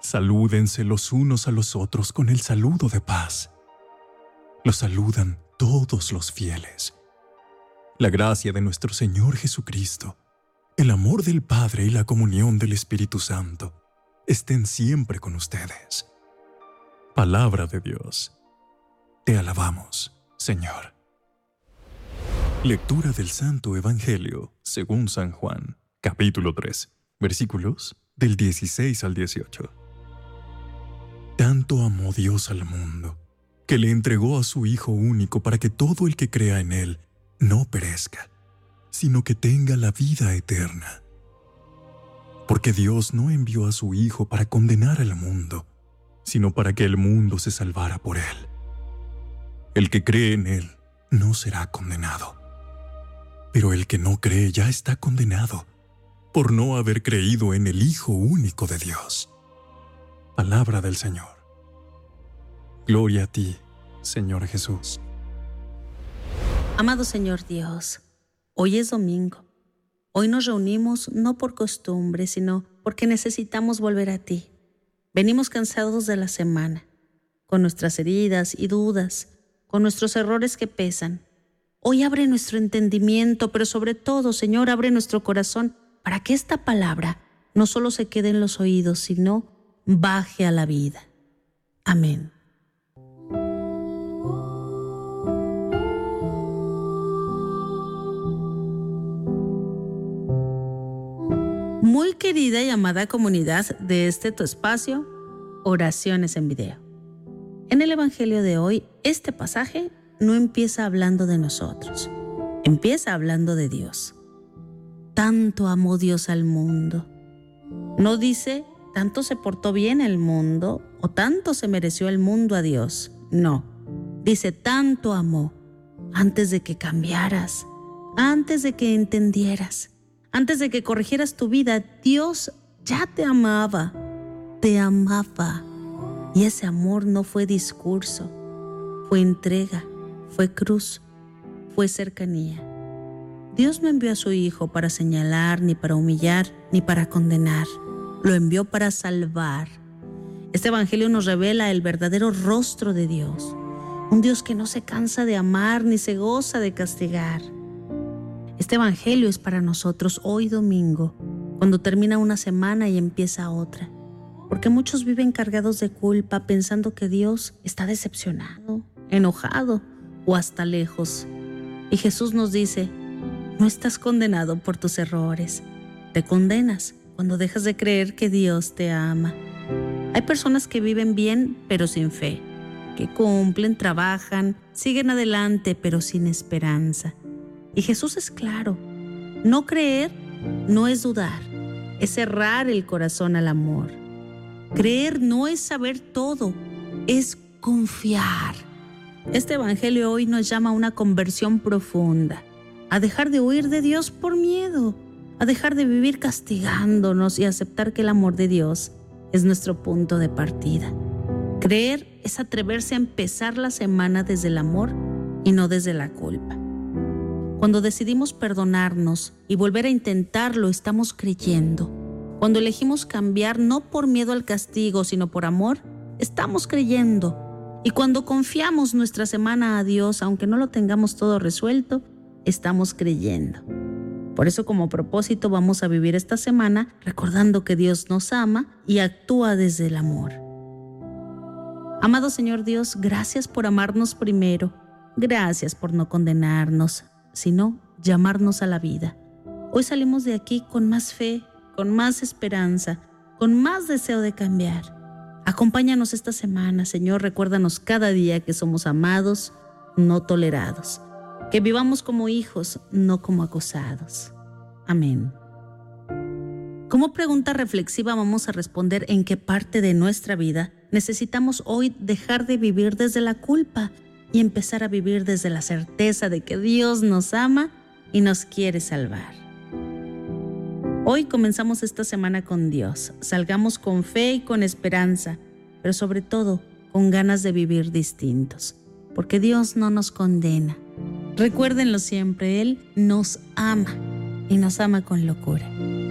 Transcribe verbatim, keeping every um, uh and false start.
Salúdense los unos a los otros con el saludo de paz. Los saludan todos los fieles. La gracia de nuestro Señor Jesucristo, el amor del Padre y la comunión del Espíritu Santo estén siempre con ustedes. Palabra de Dios. Te alabamos, Señor. Lectura del Santo Evangelio según San Juan, capítulo tres, versículos del dieciséis al dieciocho. Tanto amó Dios al mundo, que le entregó a su Hijo único para que todo el que crea en Él no perezca, sino que tenga la vida eterna. Porque Dios no envió a su Hijo para condenar al mundo, sino para que el mundo se salvara por Él. El que cree en Él no será condenado. Pero el que no cree ya está condenado, por no haber creído en el Hijo único de Dios. Palabra del Señor. Gloria a ti, Señor Jesús. Amado Señor Dios, hoy es domingo. Hoy nos reunimos no por costumbre, sino porque necesitamos volver a ti. Venimos cansados de la semana, con nuestras heridas y dudas, con nuestros errores que pesan. Hoy abre nuestro entendimiento, pero sobre todo, Señor, abre nuestro corazón para que esta palabra no solo se quede en los oídos, sino baje a la vida. Amén. Muy querida y amada comunidad de este tu espacio, Oraciones en Video. En el Evangelio de hoy, este pasaje no empieza hablando de nosotros, empieza hablando de Dios. Tanto amó Dios al mundo. No dice, tanto se portó bien el mundo o tanto se mereció el mundo a Dios. No, dice tanto amó antes de que cambiaras, antes de que entendieras. Antes de que corrigieras tu vida, Dios ya te amaba, te amaba. Y ese amor no fue discurso, fue entrega, fue cruz, fue cercanía. Dios no envió a su Hijo para señalar, ni para humillar, ni para condenar. Lo envió para salvar. Este Evangelio nos revela el verdadero rostro de Dios. Un Dios que no se cansa de amar, ni se goza de castigar. Este Evangelio es para nosotros hoy domingo, cuando termina una semana y empieza otra. Porque muchos viven cargados de culpa pensando que Dios está decepcionado, enojado o hasta lejos. Y Jesús nos dice, no estás condenado por tus errores. Te condenas cuando dejas de creer que Dios te ama. Hay personas que viven bien pero sin fe, que cumplen, trabajan, siguen adelante pero sin esperanza. Y Jesús es claro, no creer no es dudar, es cerrar el corazón al amor. Creer no es saber todo, es confiar. Este Evangelio hoy nos llama a una conversión profunda, a dejar de huir de Dios por miedo, a dejar de vivir castigándonos y aceptar que el amor de Dios es nuestro punto de partida. Creer es atreverse a empezar la semana desde el amor y no desde la culpa. Cuando decidimos perdonarnos y volver a intentarlo, estamos creyendo. Cuando elegimos cambiar no por miedo al castigo, sino por amor, estamos creyendo. Y cuando confiamos nuestra semana a Dios, aunque no lo tengamos todo resuelto, estamos creyendo. Por eso, como propósito, vamos a vivir esta semana recordando que Dios nos ama y actúa desde el amor. Amado Señor Dios, gracias por amarnos primero. Gracias por no condenarnos, sino llamarnos a la vida. Hoy salimos de aquí con más fe, con más esperanza, con más deseo de cambiar. Acompáñanos esta semana, Señor, recuérdanos cada día que somos amados, no tolerados, que vivamos como hijos, no como acusados. Amén. Como pregunta reflexiva vamos a responder en qué parte de nuestra vida necesitamos hoy dejar de vivir desde la culpa y empezar a vivir desde la certeza de que Dios nos ama y nos quiere salvar. Hoy comenzamos esta semana con Dios. Salgamos con fe y con esperanza, pero sobre todo con ganas de vivir distintos, porque Dios no nos condena. Recuérdenlo siempre, Él nos ama y nos ama con locura.